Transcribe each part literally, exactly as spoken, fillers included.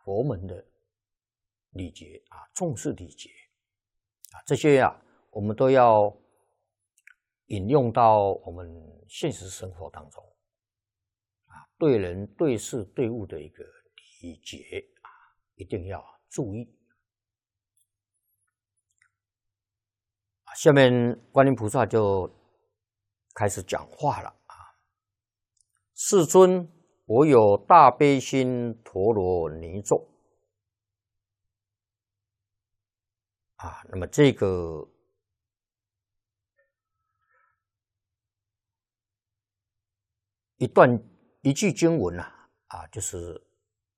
佛门的礼节啊，重视礼节啊，这些啊，我们都要引用到我们现实生活当中啊，对人、对事、对物的一个礼节啊，一定要注意。下面观音菩萨就开始讲话了啊！世尊，我有大悲心陀罗尼咒啊。那么这个一段一句经文啊，啊，就是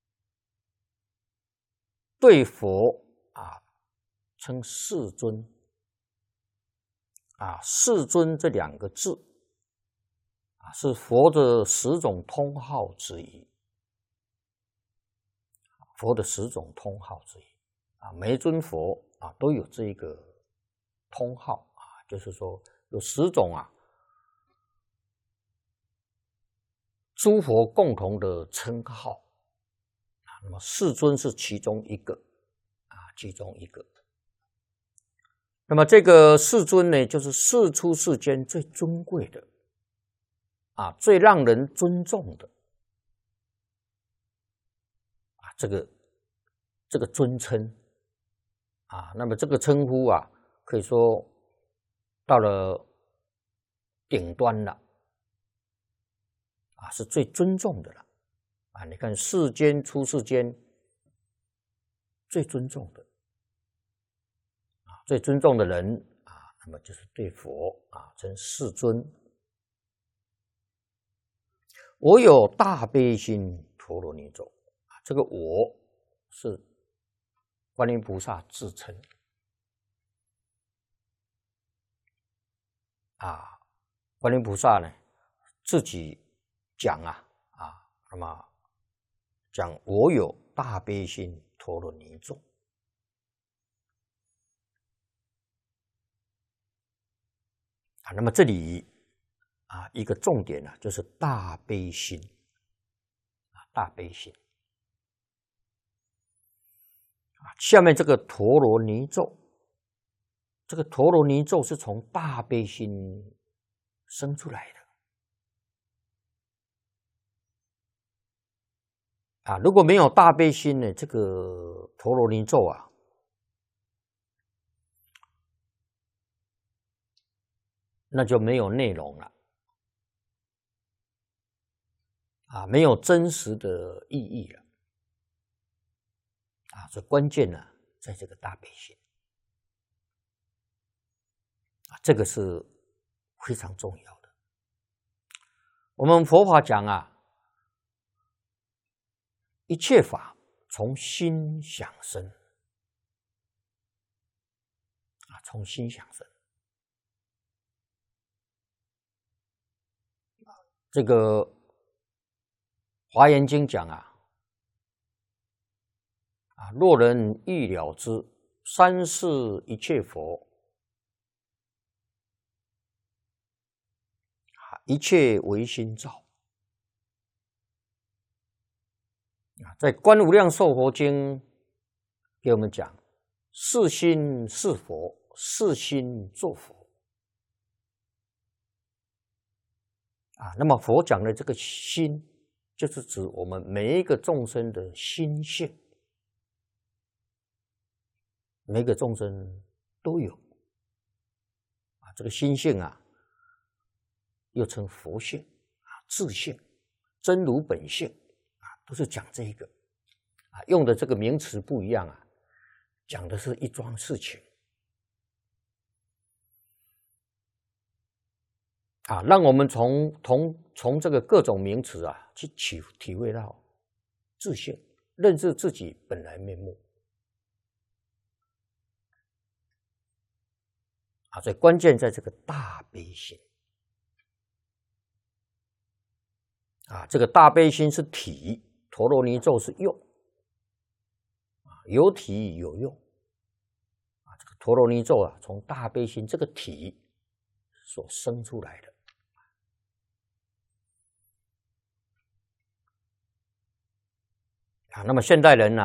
对佛啊称世尊。啊，世尊这两个字啊，是佛的十种通号之一。佛的十种通号之一啊，每一尊佛啊都有这一个通号啊，就是说有十种啊，诸佛共同的称号啊。那么世尊是其中一个啊，其中一个。那么这个世尊呢，就是世出世间最尊贵的啊，最让人尊重的啊，这个这个尊称啊，那么这个称呼啊，可以说到了顶端了啊，是最尊重的了啊。你看世间出世间最尊重的。最尊重的人啊，那么就是对佛啊称世尊。我有大悲心陀罗尼咒啊，这个我是观音菩萨自称啊，观音菩萨呢自己讲啊啊，那么讲我有大悲心陀罗尼咒。啊，那么这里啊，一个重点呢、啊，就是大悲心啊，大悲心啊。下面这个陀罗尼咒，这个陀罗尼咒是从大悲心生出来的啊。如果没有大悲心呢，这个陀罗尼咒啊，那就没有内容了啊，没有真实的意义了啊。这关键呢，在这个大悲心啊，这个是非常重要的。我们佛法讲啊，一切法从心想生啊，从心想生。这个《华严经》讲啊，啊，若人欲了知三世一切佛，一切唯心造。啊，在《观无量寿佛经》给我们讲，是心是佛，是心作佛。啊，那么佛讲的这个心，就是指我们每一个众生的心性，每个众生都有啊，这个心性啊，又称佛性啊、自性、真如本性啊，都是讲这一个啊，用的这个名词不一样啊，讲的是一桩事情。啊，让我们从从从这个各种名词啊，去体体会到自性，认识自己本来面目。啊，所以关键在这个大悲心。啊，这个大悲心是体，陀罗尼咒是用。啊，有体有用。啊，这个陀罗尼咒啊，从大悲心这个体所生出来的。啊，那么现代人呢、